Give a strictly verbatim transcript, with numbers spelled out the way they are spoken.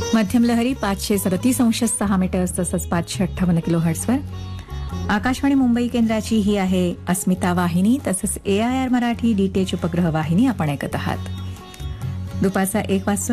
मध्यम लहरी पाचशे सदतीस अंश सहा मीटर्स तसंच पाचशे अठ्ठावन्न किलो हर्ट्सवर. आकाशवाणी मुंबई केंद्राची ही आहे अस्मिता वाहिनी तसंच ए आय आर मराठी डीटीएच उपग्रह वाहिनी आपण ऐकत आहात. दुपारचा एक वाजता